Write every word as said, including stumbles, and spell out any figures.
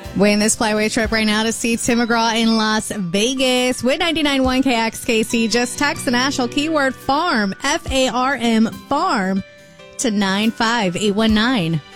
Win this Flyway trip right now to see Tim McGraw in Las Vegas with ninety-nine point one K X K C. Just text the national keyword FARM, F A R M, FARM, to nine five eight one nine.